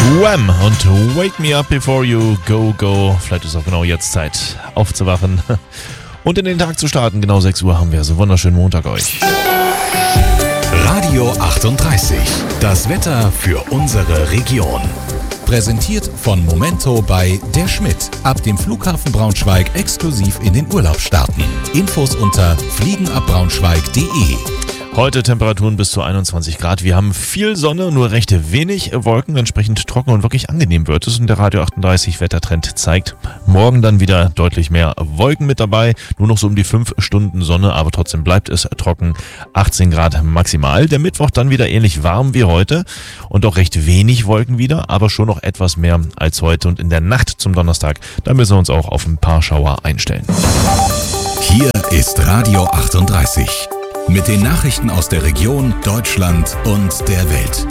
Wham! Und Wake Me Up Before You Go Go. Vielleicht ist auch genau jetzt Zeit aufzuwachen und in den Tag zu starten. Genau 6 Uhr haben wir so wunderschönen Montag euch. Radio 38. Das Wetter für unsere Region. Präsentiert von Momento bei Der Schmidt. Ab dem Flughafen Braunschweig exklusiv in den Urlaub starten. Infos unter fliegenabbraunschweig.de. Heute Temperaturen bis zu 21 Grad. Wir haben viel Sonne, nur recht wenig Wolken, entsprechend trocken und wirklich angenehm wird es. Und der Radio 38 Wettertrend zeigt, morgen dann wieder deutlich mehr Wolken mit dabei. Nur noch so um die 5 Stunden Sonne, aber trotzdem bleibt es trocken. 18 Grad maximal. Der Mittwoch dann wieder ähnlich warm wie heute und auch recht wenig Wolken wieder, aber schon noch etwas mehr als heute. Und in der Nacht zum Donnerstag, da müssen wir uns auch auf ein paar Schauer einstellen. Hier ist Radio 38. Mit den Nachrichten aus der Region, Deutschland und der Welt.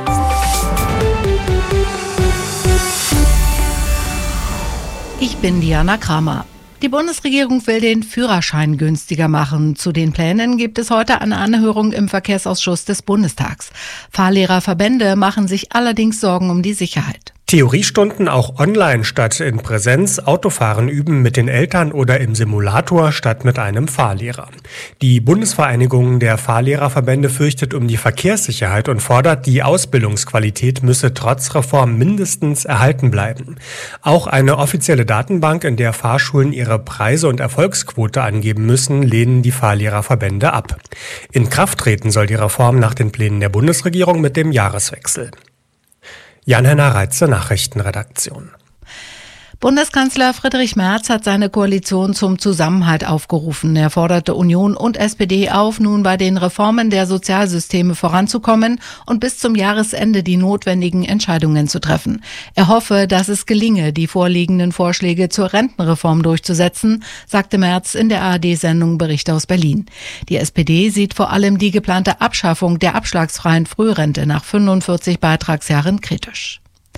Ich bin Diana Kramer. Die Bundesregierung will den Führerschein günstiger machen. Zu den Plänen gibt es heute eine Anhörung im Verkehrsausschuss des Bundestags. Fahrlehrerverbände machen sich allerdings Sorgen um die Sicherheit. Theoriestunden auch online statt in Präsenz, Autofahren üben mit den Eltern oder im Simulator statt mit einem Fahrlehrer. Die Bundesvereinigung der Fahrlehrerverbände fürchtet um die Verkehrssicherheit und fordert, die Ausbildungsqualität müsse trotz Reform mindestens erhalten bleiben. Auch eine offizielle Datenbank, in der Fahrschulen ihre Preise und Erfolgsquote angeben müssen, lehnen die Fahrlehrerverbände ab. In Kraft treten soll die Reform nach den Plänen der Bundesregierung mit dem Jahreswechsel. Jan-Henner Reitze, Nachrichtenredaktion. Bundeskanzler Friedrich Merz hat seine Koalition zum Zusammenhalt aufgerufen. Er forderte Union und SPD auf, nun bei den Reformen der Sozialsysteme voranzukommen und bis zum Jahresende die notwendigen Entscheidungen zu treffen. Er hoffe, dass es gelinge, die vorliegenden Vorschläge zur Rentenreform durchzusetzen, sagte Merz in der ARD-Sendung Bericht aus Berlin. Die SPD sieht vor allem die geplante Abschaffung der abschlagsfreien Frührente nach 45 Beitragsjahren kritisch.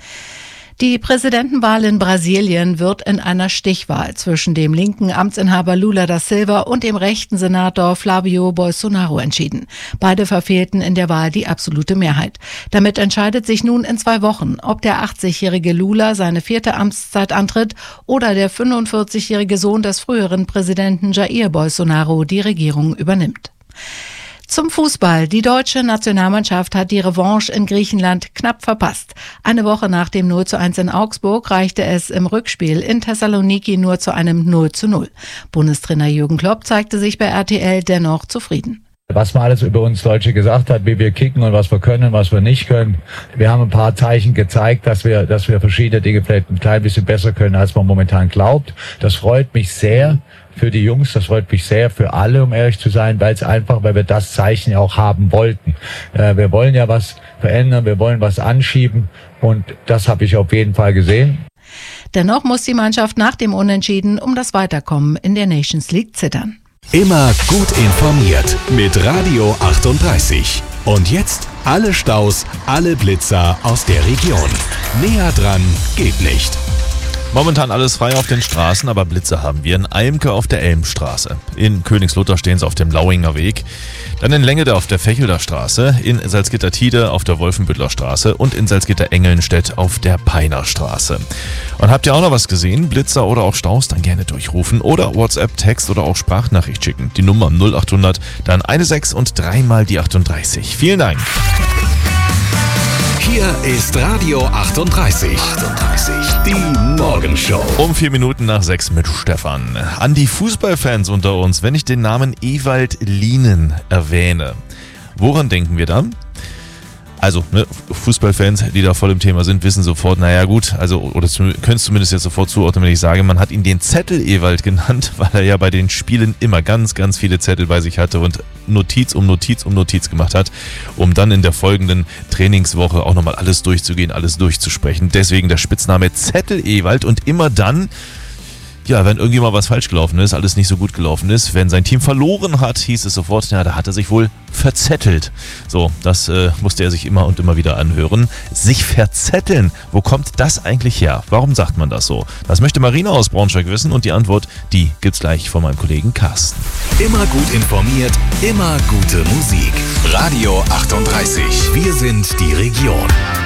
Die Präsidentenwahl in Brasilien wird in einer Stichwahl zwischen dem linken Amtsinhaber Lula da Silva und dem rechten Senator Flavio Bolsonaro entschieden. Beide verfehlten in der Wahl die absolute Mehrheit. Damit entscheidet sich nun in 2 Wochen, ob der 80-jährige Lula seine 4. Amtszeit antritt oder der 45-jährige Sohn des früheren Präsidenten Jair Bolsonaro die Regierung übernimmt. Zum Fußball. Die deutsche Nationalmannschaft hat die Revanche in Griechenland knapp verpasst. Eine Woche nach dem 0:1 in Augsburg reichte es im Rückspiel in Thessaloniki nur zu einem 0:0. Bundestrainer Jürgen Klopp zeigte sich bei RTL dennoch zufrieden. Was man alles über uns Deutsche gesagt hat, wie wir kicken und was wir können, was wir nicht können. Wir haben ein paar Zeichen gezeigt, dass wir verschiedene Dinge vielleicht ein klein bisschen besser können, als man momentan glaubt. Das freut mich sehr für die Jungs, das freut mich sehr für alle, um ehrlich zu sein, weil wir das Zeichen ja auch haben wollten. Wir wollen ja was verändern, wir wollen was anschieben und das habe ich auf jeden Fall gesehen. Dennoch muss die Mannschaft nach dem Unentschieden um das Weiterkommen in der Nations League zittern. Immer gut informiert mit Radio 38. Und jetzt alle Staus, alle Blitzer aus der Region. Näher dran geht nicht. Momentan alles frei auf den Straßen, aber Blitze haben wir in Eimke auf der Elmstraße. In Königslutter stehen sie auf dem Lauinger Weg. Dann in Lengede auf der Fechelder Straße, in Salzgitter-Tiede auf der Wolfenbüttler Straße und in Salzgitter-Engelnstedt auf der Peiner Straße. Und habt ihr auch noch was gesehen? Blitzer oder auch Staus? Dann gerne durchrufen oder WhatsApp, Text oder auch Sprachnachricht schicken. Die Nummer 0800, dann 16 und 3 mal die 38. Vielen Dank. Hier ist Radio 38. Die Morgenshow. Um 4 Minuten nach 6 mit Stefan. An die Fußballfans unter uns, wenn ich den Namen Ewald Lienen erwähne, woran denken wir dann? Also, Fußballfans, die da voll im Thema sind, wissen sofort, naja gut, oder können es zumindest jetzt sofort zuordnen, wenn ich sage, man hat ihn den Zettel-Ewald genannt, weil er ja bei den Spielen immer ganz, ganz viele Zettel bei sich hatte und Notiz um Notiz um Notiz gemacht hat, um dann in der folgenden Trainingswoche auch nochmal alles durchzugehen, alles durchzusprechen. Deswegen der Spitzname Zettel-Ewald und immer dann, ja, wenn irgendwie mal was falsch gelaufen ist, alles nicht so gut gelaufen ist, wenn sein Team verloren hat, hieß es sofort, ja, da hat er sich wohl verzettelt. So, das musste er sich immer und immer wieder anhören. Sich verzetteln, wo kommt das eigentlich her? Warum sagt man das so? Das möchte Marina aus Braunschweig wissen und die Antwort, die gibt's gleich von meinem Kollegen Carsten. Immer gut informiert, immer gute Musik. Radio 38, wir sind die Region.